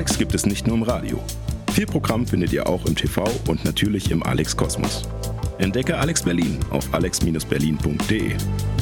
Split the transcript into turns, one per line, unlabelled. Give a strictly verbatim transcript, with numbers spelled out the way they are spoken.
Alex gibt es nicht nur im Radio. Viel Programm findet ihr auch im T V und natürlich im Alex Kosmos. Entdecke Alex Berlin auf alex Bindestrich berlin Punkt de.